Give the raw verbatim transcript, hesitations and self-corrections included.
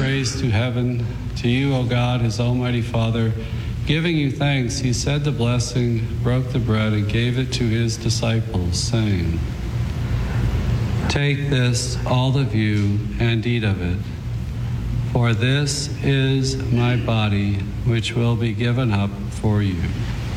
raised to heaven, to you, O God, his almighty Father, giving you thanks, he said the blessing, broke the bread, and gave it to his disciples, saying, "Take this, all of you, and eat of it. For this is my body, which will be given up for you."